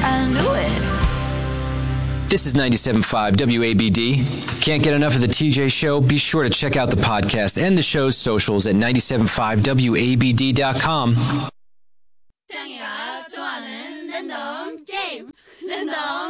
I knew it. This is 97.5 WABD. Can't get enough of the TJ Show? Be sure to check out the podcast and the show's socials at 975WABD.com. 짱이가 좋아하는 랜덤 게임 랜덤